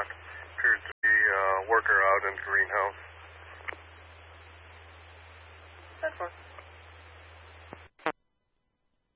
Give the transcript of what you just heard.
not. Appears to be a worker out in the greenhouse. That's fine.